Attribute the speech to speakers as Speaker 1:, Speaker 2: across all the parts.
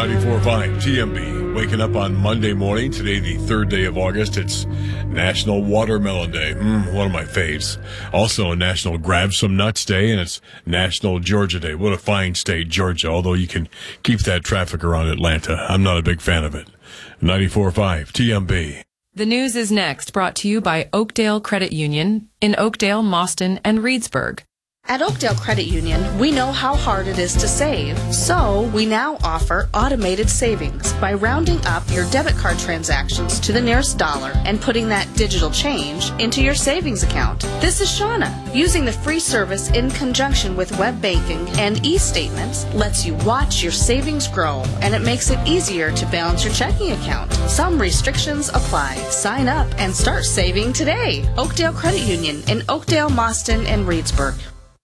Speaker 1: 94.5 TMB. Waking up on Monday morning, today the 3rd day of August. It's National Watermelon Day. One of my faves. Also National Grab Some Nuts Day, and it's National Georgia Day. What a fine state, Georgia, although you can keep that traffic around Atlanta. I'm not a big fan of it. 94.5 TMB.
Speaker 2: The news is next, brought to you by Oakdale Credit Union in Oakdale, Mauston, and Reedsburg.
Speaker 3: At Oakdale Credit Union, we know how hard it is to save, so we now offer automated savings by rounding up your debit card transactions to the nearest dollar and putting that digital change into your savings account. This is Shauna. Using the free service in conjunction with web banking and e-statements lets you watch your savings grow, and it makes it easier to balance your checking account. Some restrictions apply. Sign up and start saving today. Oakdale Credit Union in Oakdale, Mauston, and Reedsburg.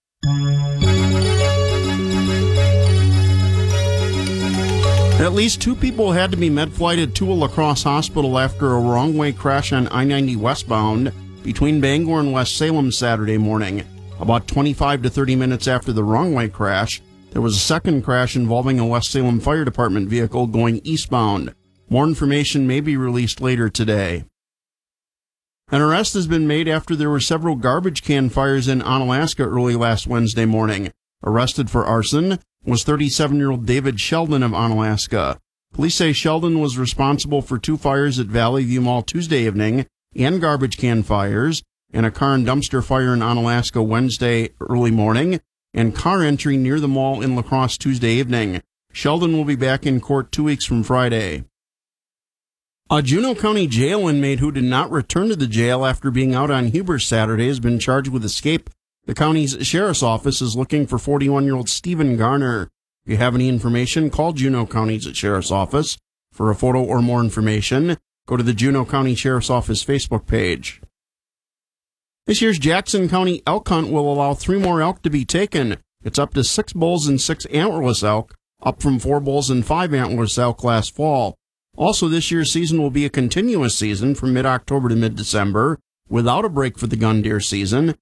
Speaker 4: At least 2 people had to be med-flighted to a La Crosse hospital after a wrong-way crash on I-90 westbound between Bangor and West Salem Saturday morning. About 25 to 30 minutes after the wrong-way crash, there was a second crash involving a West Salem Fire Department vehicle going eastbound. More information may be released later today. An arrest has been made after there were several garbage can fires in Onalaska early last Wednesday morning. Arrested for arson was 37-year-old David Sheldon of Onalaska. Police say Sheldon was responsible for 2 fires at Valley View Mall Tuesday evening and garbage can fires, and a car and dumpster fire in Onalaska Wednesday early morning, and car entry near the mall in La Crosse Tuesday evening. Sheldon will be back in court 2 weeks from Friday. A Juneau County jail inmate who did not return to the jail after being out on Huber Saturday has been charged with escape. The county's sheriff's office is looking for 41-year-old Stephen Garner. If you have any information, call Juneau County's sheriff's office. For a photo or more information, go to the Juneau County Sheriff's Office Facebook page. This year's Jackson County elk hunt will allow 3 more elk to be taken. It's up to 6 bulls and 6 antlerless elk, up from 4 bulls and 5 antlerless elk last fall. Also, this year's season will be a continuous season from mid-October to mid-December, without a break for the gun deer season.